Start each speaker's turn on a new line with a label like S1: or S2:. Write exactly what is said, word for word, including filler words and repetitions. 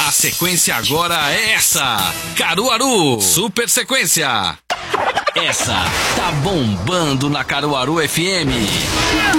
S1: A sequência agora é essa: Caruaru Super Sequência. Essa tá bombando na Caruaru F M.